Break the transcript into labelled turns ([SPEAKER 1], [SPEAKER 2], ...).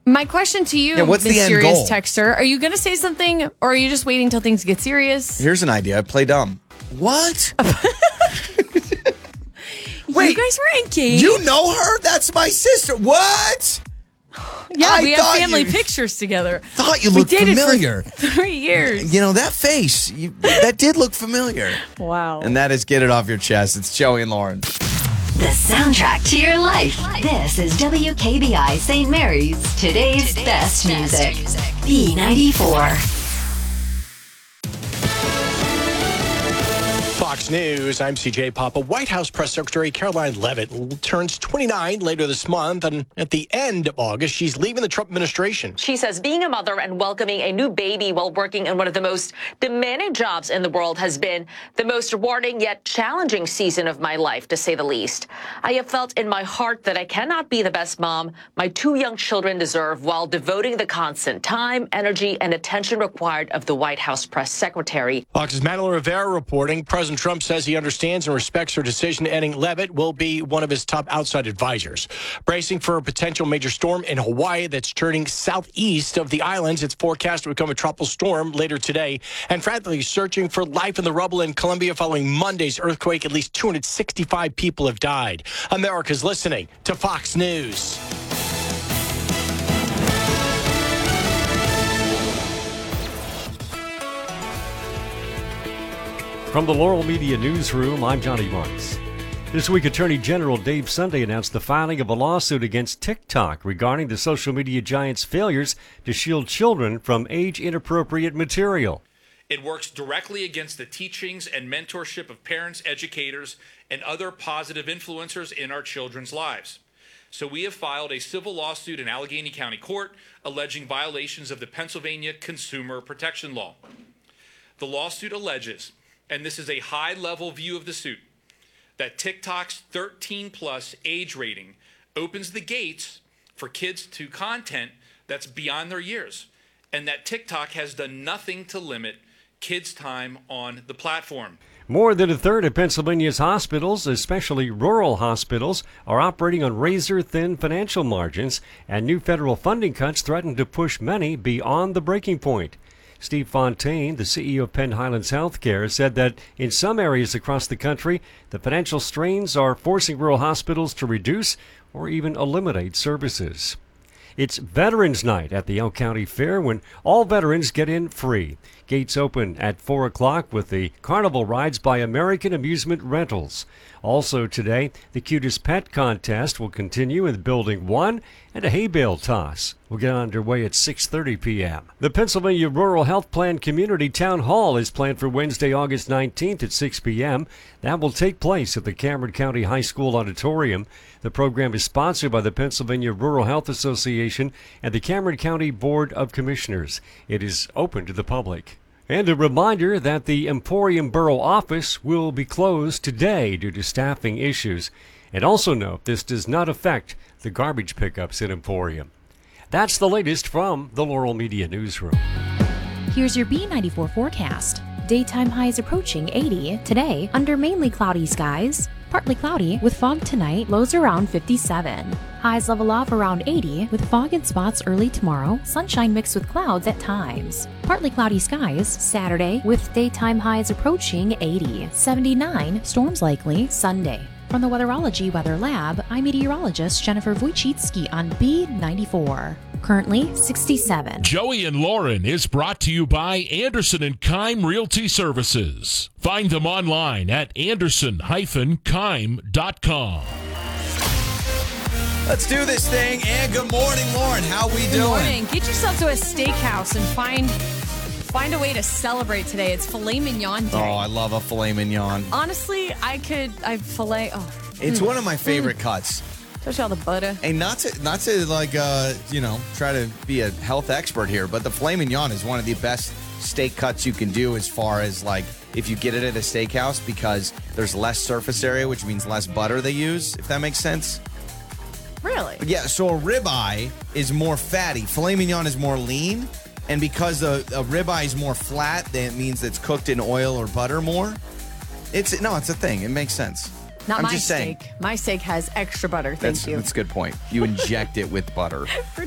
[SPEAKER 1] My question to you,
[SPEAKER 2] what's the end
[SPEAKER 1] mysterious
[SPEAKER 2] goal?
[SPEAKER 1] texter, are you going to say something or are you just waiting till things get serious?
[SPEAKER 2] Here's an idea. Play dumb. What?
[SPEAKER 1] Wait, you guys were engaged?
[SPEAKER 2] You know her? That's my sister. What?
[SPEAKER 1] Yeah, we have family pictures together.
[SPEAKER 2] Thought you looked familiar.
[SPEAKER 1] For 3 years.
[SPEAKER 2] You know, that face, that did look familiar.
[SPEAKER 1] Wow.
[SPEAKER 2] And that is Get It Off Your Chest. It's Joey and Lauren.
[SPEAKER 3] The soundtrack to your life. This is WKBI St. Mary's, today's best music. B94.
[SPEAKER 4] Fox News, I'm CJ Papa. White House Press Secretary Caroline Leavitt turns 29 later this month, and at the end of August, she's leaving the Trump administration.
[SPEAKER 5] She says being a mother and welcoming a new baby while working in one of the most demanding jobs in the world has been the most rewarding yet challenging season of my life, to say the least. I have felt in my heart that I cannot be the best mom my 2 young children deserve while devoting the constant time, energy, and attention required of the White House Press Secretary.
[SPEAKER 4] Fox's Madeline Rivera reporting President Trump says he understands and respects her decision. Adding Leavitt will be one of his top outside advisors. Bracing for a potential major storm in Hawaii that's turning southeast of the islands. It's forecast to become a tropical storm later today. And frantically searching for life in the rubble in Colombia following Monday's earthquake. At least 265 people have died. America's listening to Fox News.
[SPEAKER 6] From the Laurel Media Newsroom, I'm Johnny Marks. This week, Attorney General Dave Sunday announced the filing of a lawsuit against TikTok regarding the social media giant's failures to shield children from age-inappropriate material.
[SPEAKER 7] It works directly against the teachings and mentorship of parents, educators, and other positive influencers in our children's lives. So we have filed a civil lawsuit in Allegheny County Court alleging violations of the Pennsylvania Consumer Protection Law. The lawsuit alleges, and this is a high-level view of the suit, that TikTok's 13-plus age rating opens the gates for kids to content that's beyond their years, and that TikTok has done nothing to limit kids' time on the platform.
[SPEAKER 6] More than a third of Pennsylvania's hospitals, especially rural hospitals, are operating on razor-thin financial margins, and new federal funding cuts threaten to push many beyond the breaking point. Steve Fontaine, the CEO of Penn Highlands Healthcare, said that in some areas across the country, the financial strains are forcing rural hospitals to reduce or even eliminate services. It's Veterans Night at the Elk County Fair when all veterans get in free. Gates open at 4 o'clock with the carnival rides by American Amusement Rentals. Also today, the Cutest Pet Contest will continue in Building 1 and a hay bale toss will get underway at 6:30 p.m. The Pennsylvania Rural Health Plan Community Town Hall is planned for Wednesday, August 19th at 6 p.m. That will take place at the Cameron County High School Auditorium. The program is sponsored by the Pennsylvania Rural Health Association and the Cameron County Board of Commissioners. It is open to the public. And a reminder that the Emporium Borough office will be closed today due to staffing issues. And also note this does not affect the garbage pickups in Emporium. That's the latest from the Laurel Media Newsroom.
[SPEAKER 8] Here's your B94 forecast. Daytime highs approaching 80 today under mainly cloudy skies. Partly cloudy with fog tonight, lows around 57. Highs level off around 80 with fog in spots early tomorrow, sunshine mixed with clouds at times. Partly cloudy skies Saturday with daytime highs approaching 80. 79, storms likely Sunday. From the Weatherology Weather Lab, I'm meteorologist Jennifer Wojcicki on B94. Currently 67.
[SPEAKER 9] Joey and Lauren is brought to you by Anderson and Keim Realty Services. Find them online at anderson-keim.com.
[SPEAKER 2] Let's do this thing. And good morning, Lauren. How we doing?
[SPEAKER 1] Good morning. Get yourself to a steakhouse and find a way to celebrate today. It's filet mignon day.
[SPEAKER 2] Oh, I love a filet mignon.
[SPEAKER 1] Honestly, I filet. Oh,
[SPEAKER 2] it's one of my favorite cuts.
[SPEAKER 1] Especially all the butter.
[SPEAKER 2] And not to like, try to be a health expert here, but the filet mignon is one of the best steak cuts you can do as far as like if you get it at a steakhouse because there's less surface area, which means less butter they use, if that makes sense.
[SPEAKER 1] Really?
[SPEAKER 2] Yeah, so a ribeye is more fatty. Filet mignon is more lean. And because a ribeye is more flat, that means it's cooked in oil or butter more. It's a thing. It makes sense.
[SPEAKER 1] Not
[SPEAKER 2] I'm
[SPEAKER 1] my
[SPEAKER 2] just
[SPEAKER 1] steak.
[SPEAKER 2] saying.
[SPEAKER 1] My steak has extra butter. Thank you.
[SPEAKER 2] That's a good point. You inject it with butter.